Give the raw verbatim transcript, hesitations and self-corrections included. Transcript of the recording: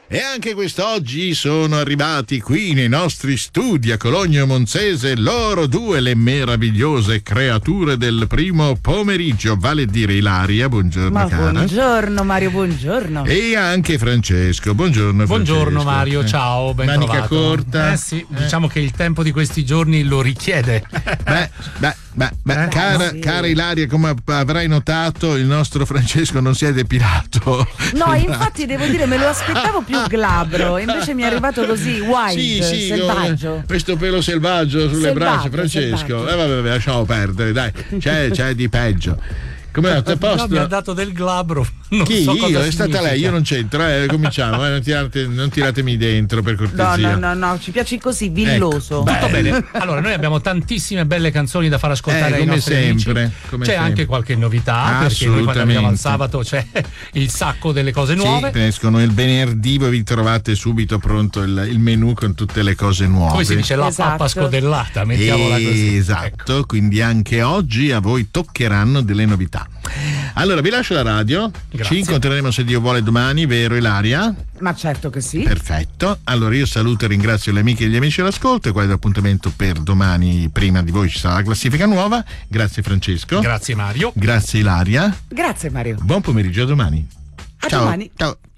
E anche quest'oggi sono arrivati qui nei nostri studi a Cologno Monzese loro due, le meravigliose creature del primo pomeriggio, vale a dire Ilaria, buongiorno Ma cara. buongiorno Mario, buongiorno. E anche Francesco, buongiorno Buongiorno Francesco. Mario, Eh. ciao, ben Manica trovato. corta. Eh sì, diciamo che il tempo di questi giorni lo richiede. Beh, beh, beh, beh, Eh? cara, Sì. cara Ilaria, come avrai notato, il nostro Francesco non si è depilato. No, infatti devo dire, me lo aspettavo più glabro, invece mi è arrivato così, wild, Sì, sì, selvaggio. oh, questo pelo selvaggio sulle Selvaggio, braccia, Francesco. selvaggio. Eh vabbè, vabbè, lasciamo perdere, dai. C'è, c'è di peggio. Come è a No, posto? mi ha dato del glabro. Non Chi? so cosa Io? È stata significa. lei, io non c'entro, eh, cominciamo, eh, non, tirate- non tiratemi dentro per No, cortesia. no, no, no, ci piace così, villoso. Ecco, Tutto bello. bene. Allora, noi abbiamo tantissime belle canzoni da far ascoltare Eh, ai come nostri sempre, amici. come C'è sempre. anche qualche novità, perché noi quando arriviamo al Assolutamente. sabato c'è il sacco delle cose nuove. Sì, escono il venerdì, voi vi trovate subito pronto il, il menù con tutte le cose nuove. Come si dice, la Esatto. pappa scodellata, mettiamola così. Esatto, Ecco. quindi anche oggi a voi toccheranno delle novità. Allora vi lascio la radio, Grazie. ci incontreremo se Dio vuole domani, vero Ilaria? Ma certo che sì. Perfetto, allora io saluto e ringrazio le amiche e gli amici all'ascolto e qual è l'appuntamento per domani? Prima di voi ci sarà la classifica nuova. Grazie Francesco. Grazie Mario. Grazie Ilaria. Grazie Mario. Buon pomeriggio, a domani. A Ciao. domani. Ciao.